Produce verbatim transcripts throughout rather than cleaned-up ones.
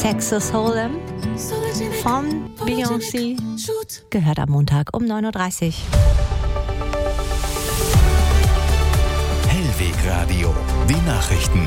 Texas Hold'em von Beyoncé gehört am Montag um neun Uhr dreißig. Hellweg Radio, die Nachrichten.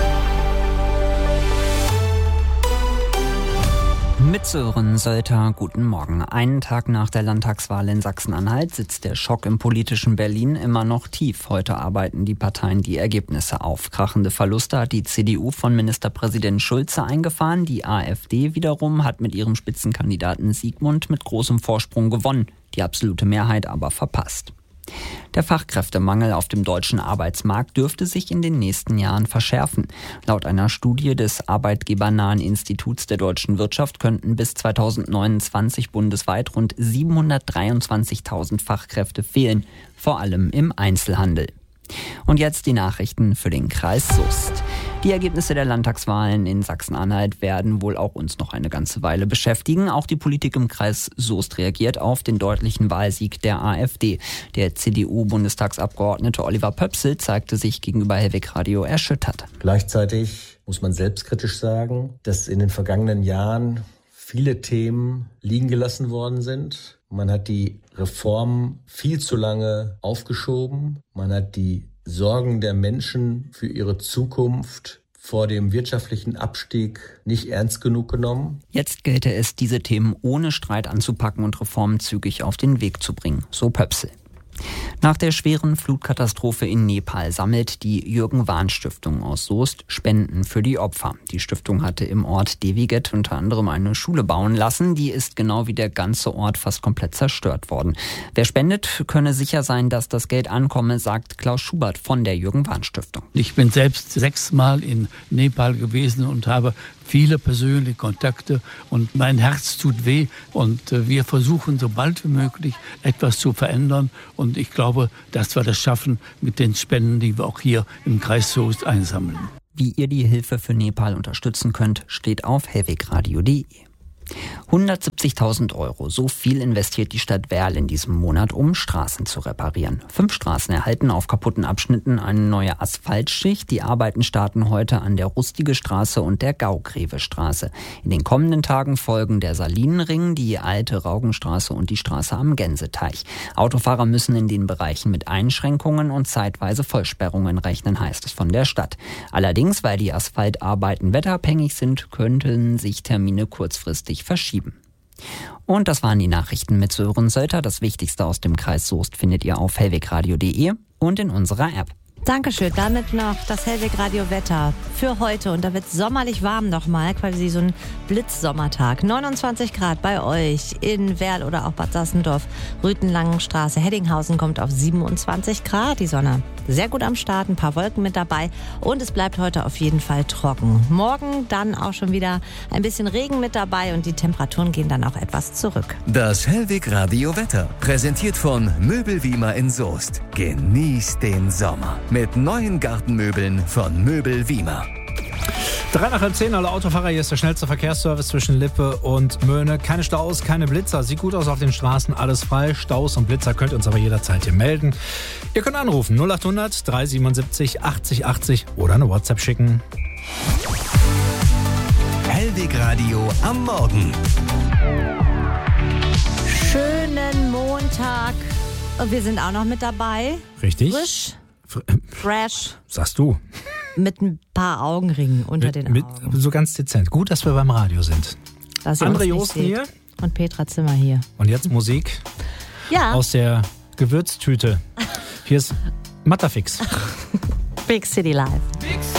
Mit Sören Sölter, guten Morgen. Einen Tag nach der Landtagswahl in Sachsen-Anhalt sitzt der Schock im politischen Berlin immer noch tief. Heute arbeiten die Parteien die Ergebnisse auf. Krachende Verluste hat die C D U von Ministerpräsident Schulze eingefahren. Die AfD wiederum hat mit ihrem Spitzenkandidaten Siegmund mit großem Vorsprung gewonnen, die absolute Mehrheit aber verpasst. Der Fachkräftemangel auf dem deutschen Arbeitsmarkt dürfte sich in den nächsten Jahren verschärfen. Laut einer Studie des arbeitgebernahen Instituts der deutschen Wirtschaft könnten bis zweitausendneunundzwanzig bundesweit rund siebenhundertdreiundzwanzigtausend Fachkräfte fehlen, vor allem im Einzelhandel. Und jetzt die Nachrichten für den Kreis Soest. Die Ergebnisse der Landtagswahlen in Sachsen-Anhalt werden wohl auch uns noch eine ganze Weile beschäftigen. Auch die Politik im Kreis Soest reagiert auf den deutlichen Wahlsieg der AfD. Der C D U-Bundestagsabgeordnete Oliver Pöpsel zeigte sich gegenüber Hellweg Radio erschüttert. Gleichzeitig muss man selbstkritisch sagen, dass in den vergangenen Jahren viele Themen liegen gelassen worden sind. Man hat die Reformen viel zu lange aufgeschoben. Man hat die Sorgen der Menschen für ihre Zukunft vor dem wirtschaftlichen Abstieg nicht ernst genug genommen. Jetzt gelte es, diese Themen ohne Streit anzupacken und Reformen zügig auf den Weg zu bringen, so Pöpsel. Nach der schweren Flutkatastrophe in Nepal sammelt die Jürgen-Wahn-Stiftung aus Soest Spenden für die Opfer. Die Stiftung hatte im Ort Deviget unter anderem eine Schule bauen lassen. Die ist genau wie der ganze Ort fast komplett zerstört worden. Wer spendet, könne sicher sein, dass das Geld ankomme, sagt Klaus Schubert von der Jürgen-Wahn-Stiftung. Ich bin selbst sechsmal in Nepal gewesen und habe viele persönliche Kontakte und mein Herz tut weh und wir versuchen so bald wie möglich etwas zu verändern und ich glaube, dass wir das schaffen mit den Spenden, die wir auch hier im Kreis Soest einsammeln. Wie ihr die Hilfe für Nepal unterstützen könnt, steht auf hellwegradio punkt de. hundertsiebzigtausend Euro, so viel investiert die Stadt Werl in diesem Monat, um Straßen zu reparieren. Fünf Straßen erhalten auf kaputten Abschnitten eine neue Asphaltschicht. Die Arbeiten starten heute an der Rustige Straße und der Gaugreve-Straße. In den kommenden Tagen folgen der Salinenring, die alte Raugenstraße und die Straße am Gänseteich. Autofahrer müssen in den Bereichen mit Einschränkungen und zeitweise Vollsperrungen rechnen, heißt es von der Stadt. Allerdings, weil die Asphaltarbeiten wetterabhängig sind, könnten sich Termine kurzfristig verschieben. Und das waren die Nachrichten mit Sören Sölter. Das Wichtigste aus dem Kreis Soest findet ihr auf hellwegradio punkt de und in unserer App. Dankeschön. Damit noch das Hellweg-Radio-Wetter für heute. Und da wird sommerlich warm nochmal, quasi so ein Blitzsommertag. neunundzwanzig Grad bei euch in Werl oder auch Bad Sassendorf. Rütenlangenstraße, Heddinghausen kommt auf siebenundzwanzig Grad. Die Sonne sehr gut am Start, ein paar Wolken mit dabei. Und es bleibt heute auf jeden Fall trocken. Morgen dann auch schon wieder ein bisschen Regen mit dabei und die Temperaturen gehen dann auch etwas zurück. Das Hellweg-Radio-Wetter, präsentiert von Möbelwiemer in Soest. Genießt den Sommer mit neuen Gartenmöbeln von Möbelwiemer. Drei nach halb zehn, alle Autofahrer, hier ist der schnellste Verkehrsservice zwischen Lippe und Möhne. Keine Staus, keine Blitzer, sieht gut aus auf den Straßen, alles frei. Staus und Blitzer könnt ihr uns aber jederzeit hier melden. Ihr könnt anrufen null achthundert dreihundertsiebenundsiebzig achtzig achtzig oder eine WhatsApp schicken. Hellweg Radio am Morgen. Schönen Montag. Und wir sind auch noch mit dabei. Richtig. Frisch. Fresh. Sagst du. Mit ein paar Augenringen unter mit, den mit, Augen. So ganz dezent. Gut, dass wir beim Radio sind. André Josten hier. Und Petra Zimmer hier. Und jetzt Musik ja. aus der Gewürztüte. Hier ist Matterfix. Big City Live.